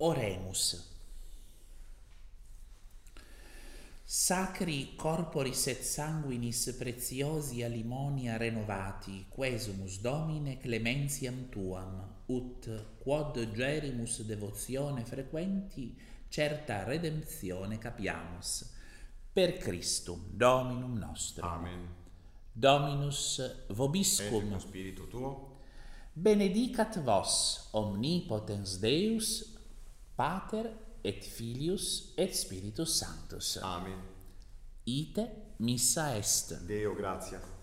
Oremus. Sacri corporis et sanguinis preciosi alimonia renovati, quesumus Domine clementiam tuam, ut quod gerimus devotione frequenti, certa redemptione capiamus. Per Christum Dominum nostrum. Amen. Dominus Et vobiscum. con spiritu tuo. Benedicat vos omnipotens Deus, Pater et Filius et Spiritus Sanctus. Amen. Ite missa est. Deo gratia.